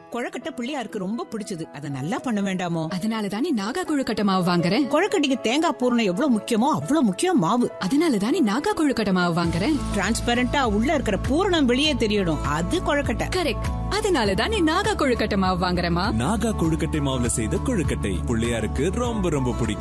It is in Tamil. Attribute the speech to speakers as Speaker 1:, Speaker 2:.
Speaker 1: கொழக்கட்டை பிள்ளையாருக்கு ரொம்ப பிடிச்சது. அத நல்லா பண்ண வேண்டாமோ?
Speaker 2: அதனால தானே நாகா கொழுக்கட்டை மாவு வாங்குறேன்.
Speaker 1: கொழக்கட்டைக்கு தேங்காய் பூரணம் எவ்வளவு முக்கியமோ அவ்வளவு முக்கியம் மாவு.
Speaker 2: அதனால தானே நாகா கொழுக்கட்டை மாவு வாங்குறேன்.
Speaker 1: டிரான்ஸ்பரண்டா உள்ள இருக்கிற பூரணம் வெளியே தெரியணும். அது கொழக்கட்டை.
Speaker 2: கரெக்ட். அதனால தானே நாகா கொழுக்கட்டை மாவு வாங்குறேமா.
Speaker 3: நாகா கொழுக்கட்டை மாவுல செய்த கொழுக்கட்டை பிள்ளையாருக்கு ரொம்ப ரொம்ப பிடிக்கும்.